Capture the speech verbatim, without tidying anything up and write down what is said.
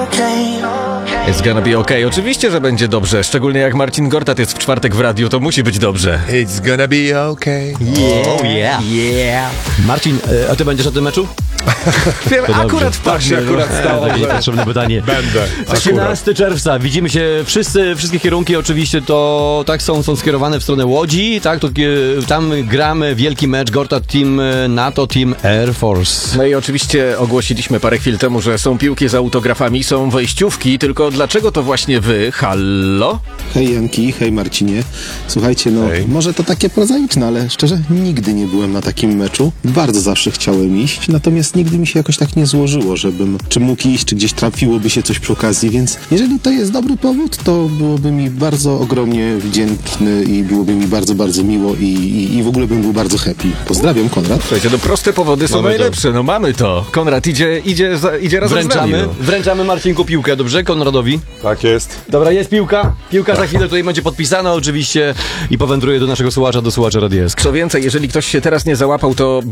It's gonna be okay. Oczywiście, że będzie dobrze. Szczególnie jak Marcin Gortat jest w czwartek w radiu, to musi być dobrze. It's gonna be okay. Yeah, oh yeah. yeah. Marcin, a ty będziesz na tym meczu? Wiem, akurat w pasie akurat stało. Takie potrzebne pytanie. Będę. trzynastego czerwca. Widzimy się wszyscy, wszystkie kierunki oczywiście to tak są, są skierowane w stronę Łodzi, tak? To, tam gramy wielki mecz Gortat Team NATO Team Air Force. No i oczywiście ogłosiliśmy parę chwil temu, że są piłki z autografami, są wejściówki, tylko dlaczego to właśnie wy? Hallo? Hej Janki, hej Marcinie. Słuchajcie, no Hej. może to takie prozaiczne, ale szczerze nigdy nie byłem na takim meczu. Bardzo zawsze chciałem iść, natomiast nigdy mi się jakoś tak nie złożyło, żebym czy mógł iść, czy gdzieś trafiłoby się coś przy okazji, więc jeżeli to jest dobry powód, to byłoby mi bardzo ogromnie wdzięczny i byłoby mi bardzo, bardzo miło i, i, i w ogóle bym był bardzo happy. Pozdrawiam, Konrad. Słuchajcie, no proste powody są Mamy najlepsze, no mamy to. Konrad idzie, idzie, za, idzie razem z nami. Wręczamy, No. wręczamy Marcinku piłkę, dobrze? Konradowi. Tak jest. Dobra, jest piłka. Piłka za chwilę tutaj będzie podpisana oczywiście i powędruje do naszego słuchacza, do słuchacza Radia S K. Co więcej, jeżeli ktoś się teraz nie załapał, to